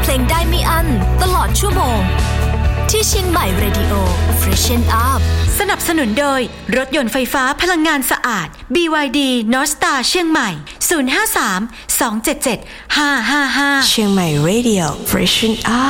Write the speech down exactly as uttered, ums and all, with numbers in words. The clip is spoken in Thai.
เพลงได้ไม่อั้นตลอดชั่วโมงที่เชียงใหม่ Radio Freshen Up สนับสนุนโดยรถยนต์ไฟฟ้าพลังงานสะอาด บี วาย ดี North Star เชียงใหม่ ศูนย์ ห้า สาม สอง เจ็ด เจ็ด ห้า ห้า ห้าเชียงใหม่ Radio Freshen Up